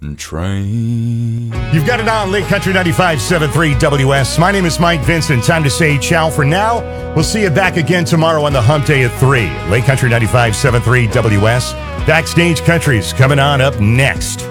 train. You've got it on Lake Country 95.73 WS. My name is Mike Vincent. Time to say ciao for now. We'll see you back again tomorrow on the Hump Day at 3. Lake Country 95.73 WS. Backstage Country's coming on up next.